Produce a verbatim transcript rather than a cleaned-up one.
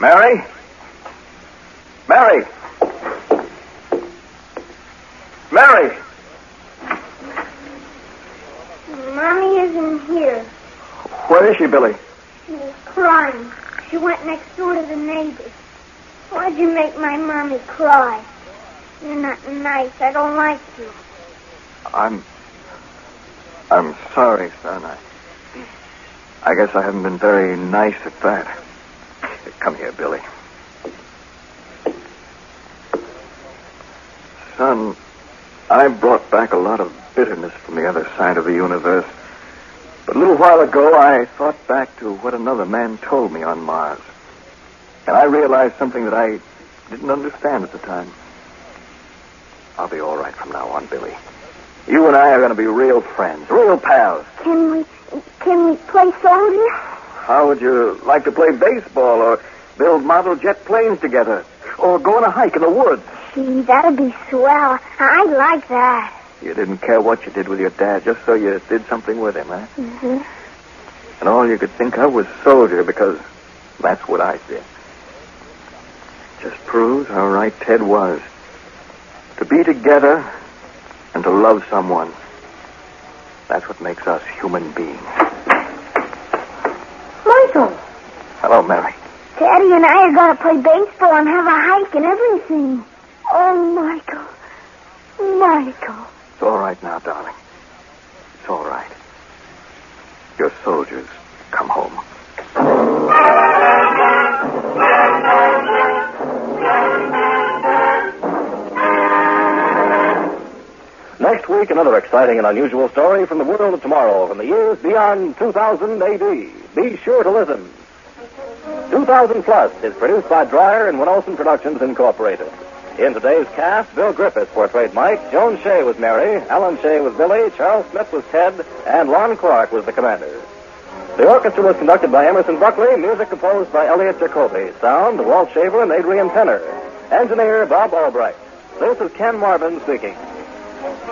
Mary? Mary? Mary? Mommy isn't here. Where is she, Billy? She's crying. She went next door to the neighbors. Why'd you make my mommy cry? You're not nice. I don't like you. I'm... I'm sorry, son. I... I guess I haven't been very nice at that. Come here, Billy. Son, I brought back a lot of bitterness from the other side of the universe. But a little while ago, I thought back to what another man told me on Mars. And I realized something that I didn't understand at the time. I'll be all right from now on, Billy. You and I are going to be real friends, real pals. Can we, can we play soldier? How would you like to play baseball or build model jet planes together? Or go on a hike in the woods? Gee, that'd be swell. I'd like that. You didn't care what you did with your dad, just so you did something with him, huh? Mm-hmm. And all you could think of was soldier, because that's what I did. Just proves how right Ted was. To be together and to love someone. That's what makes us human beings. Michael. Hello, Mary. Daddy and I are going to play baseball and have a hike and everything. Oh, Michael. Michael. It's all right now, darling. It's all right. Your soldiers come home. Next week, another exciting and unusual story from the world of tomorrow, from the years beyond two thousand A D. Be sure to listen. two thousand Plus is produced by Dreyer and Winolson Productions Incorporated. In today's cast, Bill Griffiths portrayed Mike, Joan Shea was Mary, Alan Shea was Billy, Charles Smith was Ted, and Lon Clark was the commander. The orchestra was conducted by Emerson Buckley, music composed by Elliot Jacoby, sound Walt Shaver and Adrian Penner, engineer Bob Albright. This is Ken Marvin speaking.